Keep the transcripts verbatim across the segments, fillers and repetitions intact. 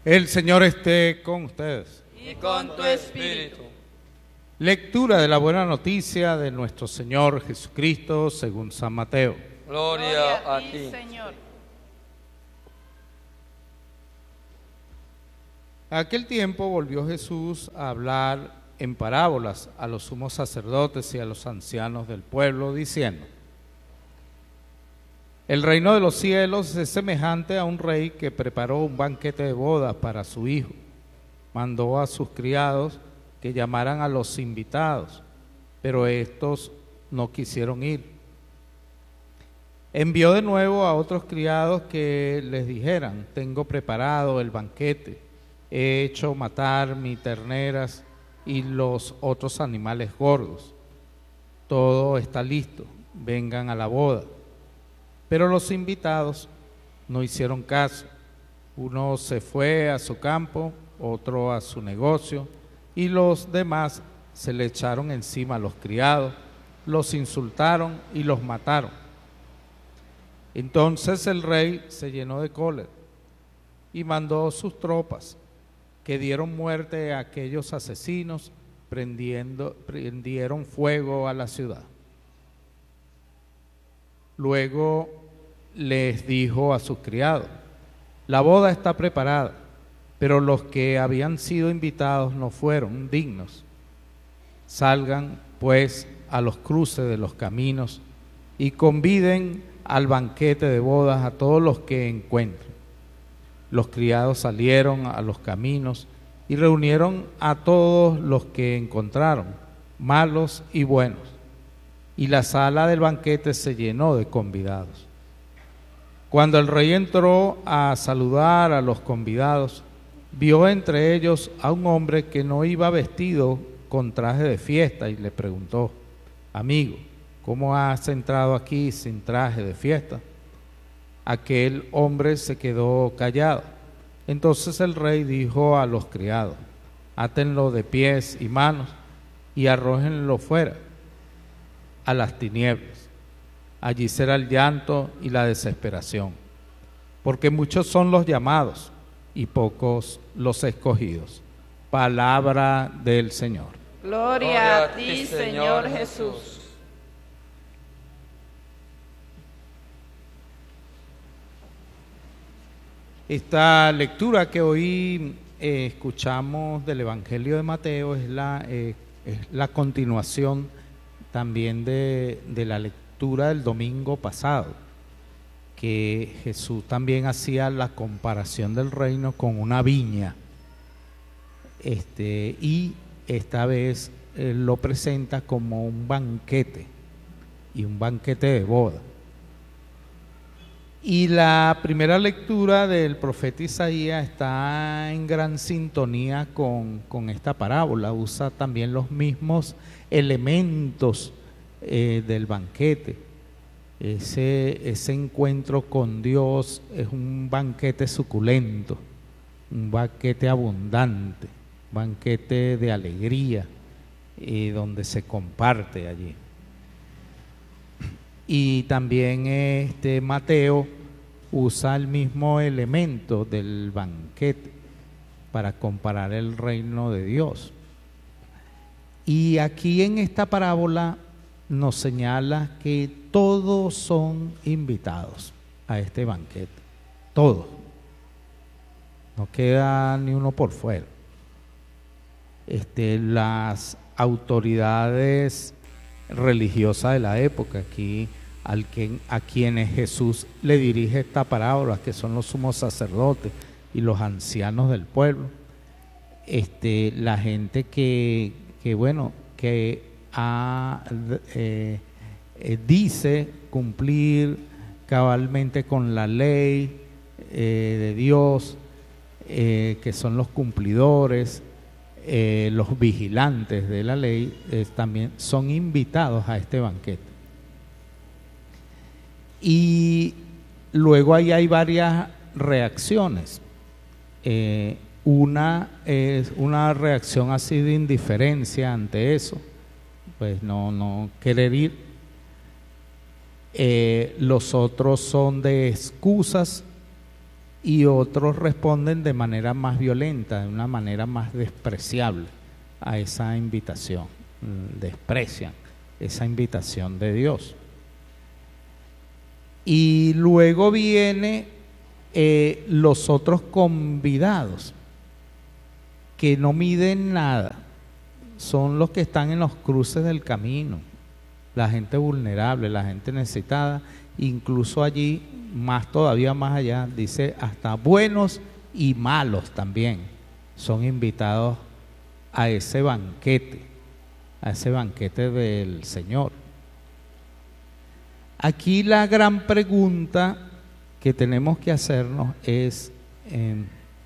El Señor esté con ustedes. Y con tu espíritu. Lectura de la buena noticia de nuestro Señor Jesucristo según San Mateo. Gloria a ti, Señor. En aquel tiempo volvió Jesús a hablar en parábolas a los sumos sacerdotes y a los ancianos del pueblo, diciendo: el reino de los cielos es semejante a un rey que preparó un banquete de boda para su hijo. Mandó a sus criados que llamaran a los invitados, pero estos no quisieron ir. Envió de nuevo a otros criados que les dijeran: tengo preparado el banquete, he hecho matar mis terneras y los otros animales gordos. Todo está listo, vengan a la boda. Pero los invitados no hicieron caso. Uno se fue a su campo, otro a su negocio, y los demás se le echaron encima a los criados, los insultaron y los mataron. Entonces el rey se llenó de cólera y mandó sus tropas, que dieron muerte a aquellos asesinos, prendiendo, prendieron fuego a la ciudad. Luego les dijo a sus criados: la boda está preparada, pero los que habían sido invitados no fueron dignos. Salgan, pues, a los cruces de los caminos y conviden al banquete de bodas a todos los que encuentren. Los criados salieron a los caminos y reunieron a todos los que encontraron, malos y buenos, y la sala del banquete se llenó de convidados. Cuando el rey entró a saludar a los convidados, vio entre ellos a un hombre que no iba vestido con traje de fiesta y le preguntó: amigo, ¿cómo has entrado aquí sin traje de fiesta? Aquel hombre se quedó callado. Entonces el rey dijo a los criados: átenlo de pies y manos y arrójenlo fuera a las tinieblas. Allí será el llanto y la desesperación, porque muchos son los llamados y pocos los escogidos. Palabra del Señor. Gloria a ti, Señor Jesús. Esta lectura que hoy eh, escuchamos del Evangelio de Mateo es la, eh, es la continuación también de, de la lectura del domingo pasado, que Jesús también hacía la comparación del reino con una viña, este, y esta vez eh, lo presenta como un banquete, y un banquete de boda. Y la primera lectura del profeta Isaías está en gran sintonía con, con esta parábola, usa también los mismos elementos eh, del banquete. Ese, ese encuentro con Dios es un banquete suculento, un banquete abundante, un banquete de alegría, eh, donde se comparte allí. Y también este Mateo usa el mismo elemento del banquete para comparar el reino de Dios. Y aquí en esta parábola nos señala que todos son invitados a este banquete, todos. No queda ni uno por fuera. Este, las autoridades religiosas de la época, aquí al que, a quienes Jesús le dirige esta parábola, que son los sumos sacerdotes y los ancianos del pueblo, este, la gente que, que bueno, que ha, eh, eh, dice cumplir cabalmente con la ley eh, de Dios, eh, que son los cumplidores, eh, los vigilantes de la ley, eh, también son invitados a este banquete. Y luego ahí hay varias reacciones. Eh, una es una reacción así de indiferencia ante eso, pues no, no querer ir. Eh, los otros son de excusas y otros responden de manera más violenta, de una manera más despreciable a esa invitación, desprecian esa invitación de Dios. Y luego viene eh, los otros convidados, que no miden nada, son los que están en los cruces del camino, la gente vulnerable, la gente necesitada, incluso allí, más todavía más allá, dice hasta buenos y malos también son invitados a ese banquete, a ese banquete del Señor. Aquí la gran pregunta que tenemos que hacernos es eh,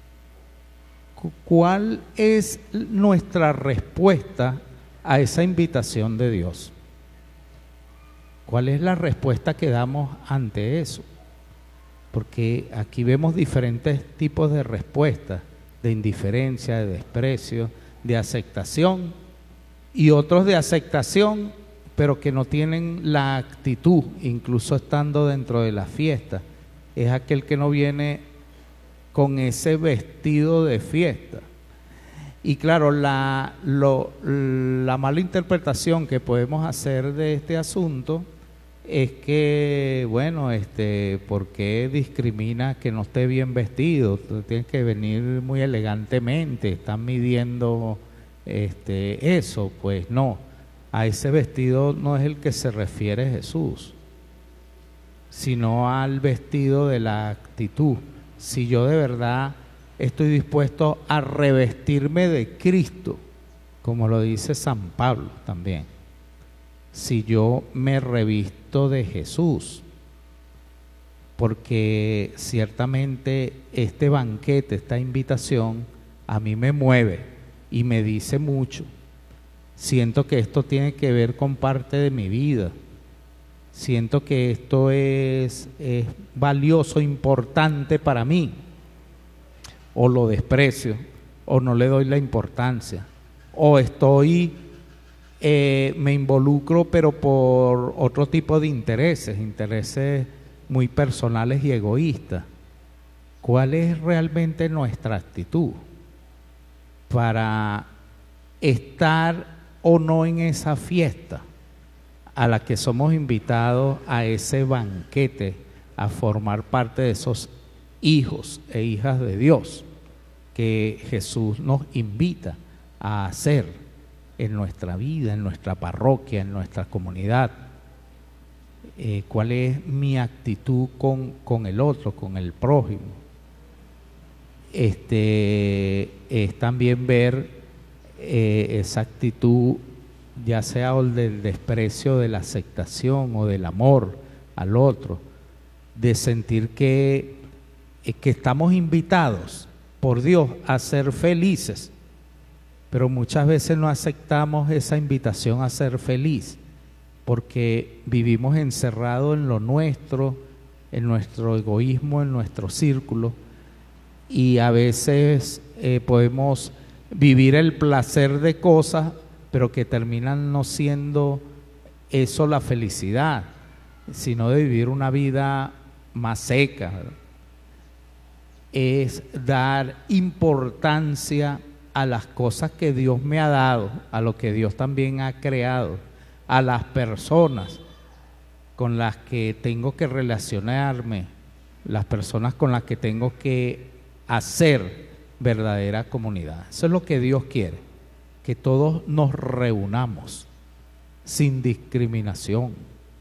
¿cuál es nuestra respuesta a esa invitación de Dios? ¿Cuál es la respuesta que damos ante eso? Porque aquí vemos diferentes tipos de respuestas, de indiferencia, de desprecio, de aceptación, y otros de aceptación, pero que no tienen la actitud, incluso estando dentro de la fiesta. Es aquel que no viene con ese vestido de fiesta. Y claro, la, lo, la mala interpretación que podemos hacer de este asunto es que, bueno, este, ¿por qué discrimina que no esté bien vestido? Tú tienes que venir muy elegantemente, están midiendo este, eso. Pues no, a ese vestido no es el que se refiere Jesús, sino al vestido de la actitud. Si yo de verdad estoy dispuesto a revestirme de Cristo, como lo dice San Pablo también, si yo me revisto de Jesús, porque ciertamente este banquete, esta invitación, a mí me mueve y me dice mucho. Siento que esto tiene que ver con parte de mi vida. Siento que esto es, es valioso, importante para mí. O lo desprecio, o no le doy la importancia, o estoy, eh, me involucro pero por otro tipo de intereses, intereses muy personales y egoístas. ¿Cuál es realmente nuestra actitud para estar o no en esa fiesta a la que somos invitados, a ese banquete, a formar parte de esos hijos e hijas de Dios que Jesús nos invita a hacer en nuestra vida, en nuestra parroquia, en nuestra comunidad? Eh, ¿Cuál es mi actitud con, con el otro, con el prójimo? Este, es también ver eh, esa actitud, ya sea o del desprecio, de la aceptación o del amor al otro, de sentir que, que estamos invitados por Dios a ser felices, pero muchas veces no aceptamos esa invitación a ser feliz, porque vivimos encerrados en lo nuestro, en nuestro egoísmo, en nuestro círculo, y a veces eh, podemos vivir el placer de cosas, pero que terminan no siendo eso la felicidad, sino de vivir una vida más seca. Es dar importancia a las cosas que Dios me ha dado, a lo que Dios también ha creado, a las personas con las que tengo que relacionarme, las personas con las que tengo que hacer verdadera comunidad. Eso es lo que Dios quiere, que todos nos reunamos sin discriminación.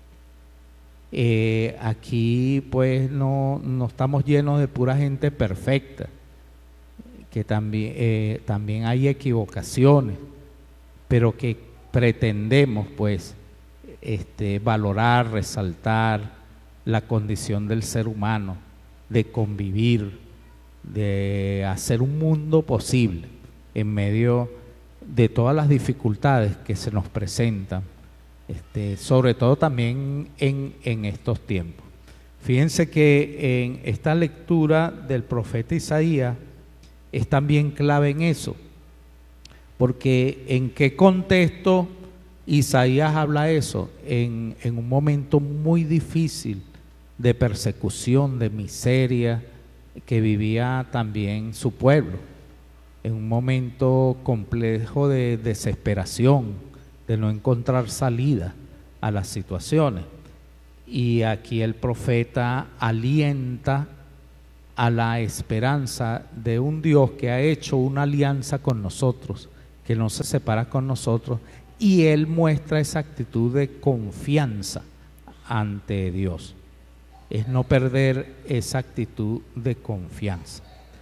Eh, aquí pues no, no estamos llenos de pura gente perfecta, que también, eh, también hay equivocaciones, pero que pretendemos pues este, valorar, resaltar la condición del ser humano, de convivir, de hacer un mundo posible en medio de todas las dificultades que se nos presentan, este, sobre todo también en, en estos tiempos. Fíjense que en esta lectura del profeta Isaías es también clave en eso, porque en qué contexto Isaías habla eso, en, en un momento muy difícil de persecución, de miseria, que vivía también su pueblo, en un momento complejo de desesperación, de no encontrar salida a las situaciones. Y aquí el profeta alienta a la esperanza de un Dios que ha hecho una alianza con nosotros, que no se separa con nosotros, y él muestra esa actitud de confianza ante Dios. Es no perder esa actitud de confianza.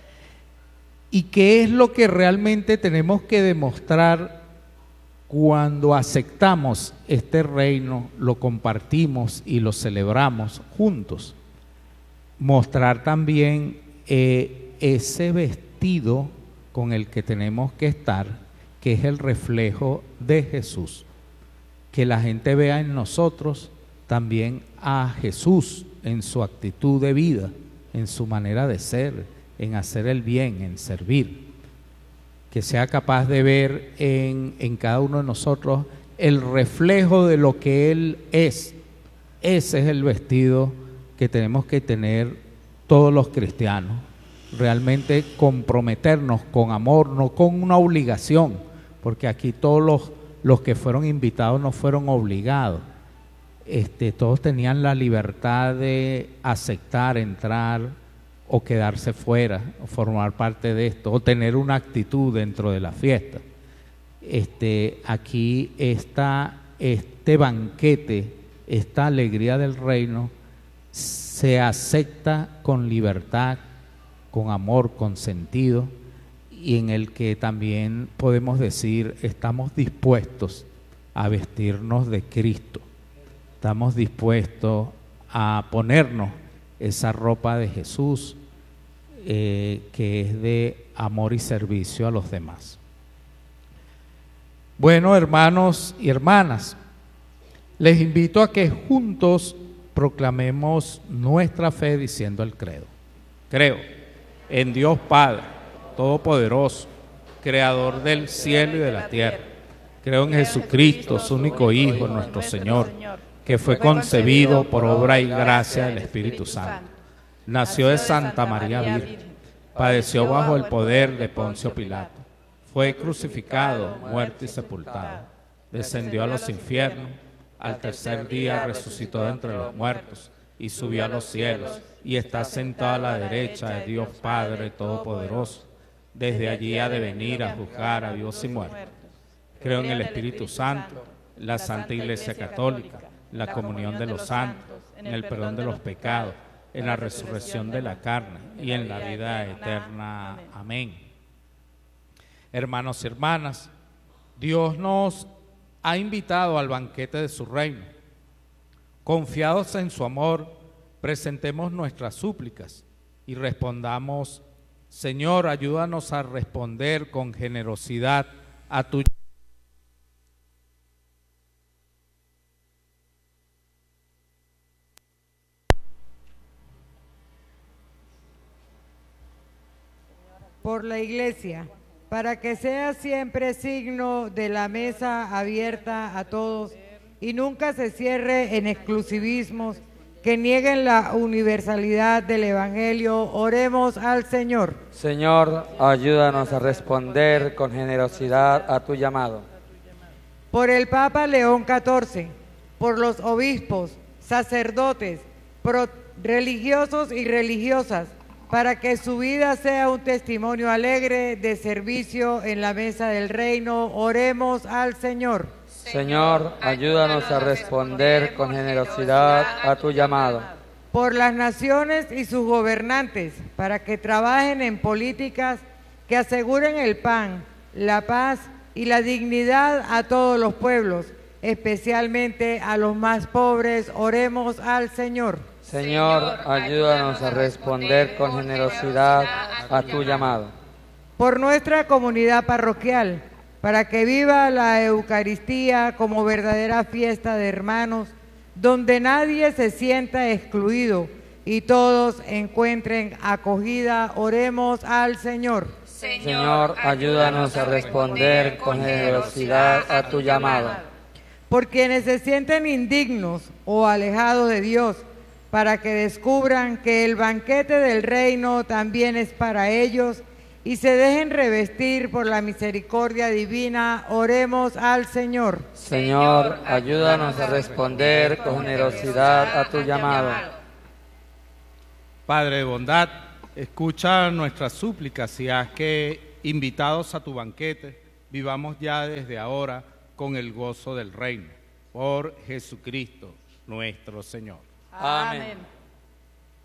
¿Y qué es lo que realmente tenemos que demostrar cuando aceptamos este reino, lo compartimos y lo celebramos juntos? Mostrar también eh, ese vestido con el que tenemos que estar, que es el reflejo de Jesús. Que la gente vea en nosotros también a Jesús en su actitud de vida, en su manera de ser, en hacer el bien, en servir. Que sea capaz de ver en, en cada uno de nosotros el reflejo de lo que Él es. Ese es el vestido que tenemos que tener todos los cristianos. Realmente comprometernos con amor, no con una obligación, porque aquí todos los, los que fueron invitados no fueron obligados. Este, todos tenían la libertad de aceptar, entrar o quedarse fuera, o formar parte de esto, o tener una actitud dentro de la fiesta. Este, aquí está este banquete, esta alegría del reino, se acepta con libertad, con amor, con sentido, y en el que también podemos decir, estamos dispuestos a vestirnos de Cristo. Estamos dispuestos a ponernos esa ropa de Jesús, eh, que es de amor y servicio a los demás. Bueno, hermanos y hermanas, les invito a que juntos proclamemos nuestra fe diciendo el credo. Creo en Dios Padre Todopoderoso, Creador del cielo y de la tierra. Creo en Jesucristo, su único Hijo, nuestro Señor, que fue concebido por obra y gracia del Espíritu Santo. Nació de Santa María Virgen, padeció bajo el poder de Poncio Pilato, fue crucificado, muerto y sepultado, descendió a los infiernos, al tercer día resucitó de entre los muertos y subió a los cielos y está sentado a la derecha de Dios Padre Todopoderoso. Desde allí ha de venir a juzgar a vivos y muertos. Creo en el Espíritu Santo, la Santa Iglesia Católica, la comunión de los santos, en el perdón de los pecados, en la resurrección de la carne y en la vida eterna. Amén. Hermanos y hermanas, Dios nos ha invitado al banquete de su reino. Confiados en su amor, presentemos nuestras súplicas y respondamos: Señor, ayúdanos a responder con generosidad a tu por la Iglesia, para que sea siempre signo de la mesa abierta a todos y nunca se cierre en exclusivismos que nieguen la universalidad del Evangelio. Oremos al Señor. Señor, ayúdanos a responder con generosidad a tu llamado. Por el Papa León catorce, por los obispos, sacerdotes, pro- religiosos y religiosas, para que su vida sea un testimonio alegre de servicio en la mesa del reino. Oremos al Señor. Señor, ayúdanos a responder con generosidad a tu llamado. Por las naciones y sus gobernantes, para que trabajen en políticas que aseguren el pan, la paz y la dignidad a todos los pueblos, especialmente a los más pobres. Oremos al Señor. Señor, ayúdanos a responder con generosidad a tu llamado. Por nuestra comunidad parroquial, para que viva la Eucaristía como verdadera fiesta de hermanos, donde nadie se sienta excluido y todos encuentren acogida. Oremos al Señor. Señor, ayúdanos a responder con generosidad a tu llamado. Por quienes se sienten indignos o alejados de Dios, para que descubran que el banquete del reino también es para ellos y se dejen revestir por la misericordia divina. Oremos al Señor. Señor, ayúdanos a responder con generosidad a tu llamado. Padre de bondad, escucha nuestras súplicas y haz que, invitados a tu banquete, vivamos ya desde ahora con el gozo del reino. Por Jesucristo nuestro Señor. Amén.